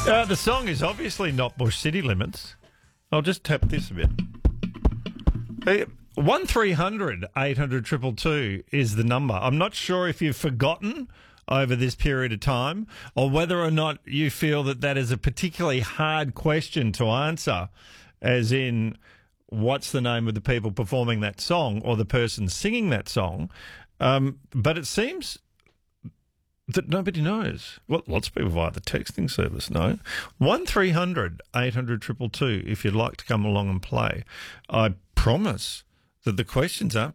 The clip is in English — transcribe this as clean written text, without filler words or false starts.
The song is obviously not Bush City Limits. I'll just tap this a bit. 1300 800 222 is the number. I'm not sure if you've forgotten over this period of time or whether or not you feel that that is a particularly hard question to answer, as in what's the name of the people performing that song or the person singing that song. But it seems that nobody knows. Well, lots of people via the texting service know. 1300 800 222 if you'd like to come along and play. I promise that the questions aren't